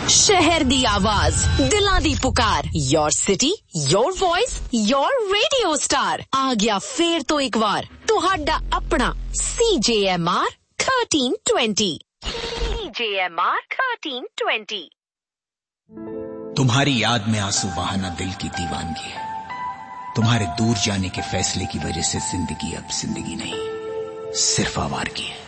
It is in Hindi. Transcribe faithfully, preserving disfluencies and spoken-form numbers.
शहर दी आवाज, दिलां दी पुकार, your city, your voice, your radio star. आ गया फेर तो एक बार तुहाडा अपना सी जे एम आर थर्टीन ट्वेंटी। सी जे एम आर थर्टीन ट्वेंटी। तुम्हारी याद में आंसू बहाना दिल की दीवानगी है। तुम्हारे दूर जाने के फैसले की वजह से जिंदगी अब जिंदगी नहीं, सिर्फ आवारगी है।